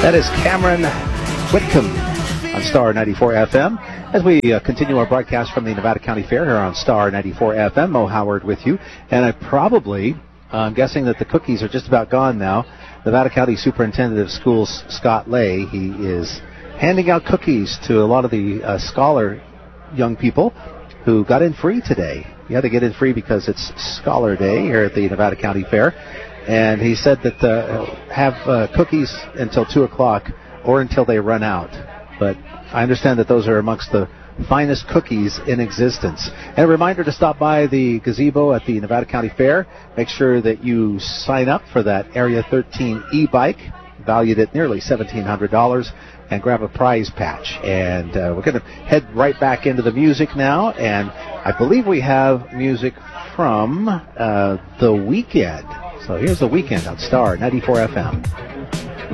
That is Cameron Whitcomb on Star 94 FM. As we continue our broadcast from the Nevada County Fair here on Star 94 FM, Mo Howard with you. And I'm guessing that the cookies are just about gone now. Nevada County Superintendent of Schools, Scott Lay, he is handing out cookies to a lot of the scholar young people who got in free today. You had to get in free because it's Scholar Day here at the Nevada County Fair. And he said that have cookies until 2 o'clock or until they run out. But I understand that those are amongst the finest cookies in existence. And a reminder to stop by the gazebo at the Nevada County Fair. Make sure that you sign up for that Area 13 e-bike, valued at nearly $1,700, and grab a prize patch. And we're going to head right back into the music now. And I believe we have music from The Weeknd. So here's The Weeknd on Star 94 FM.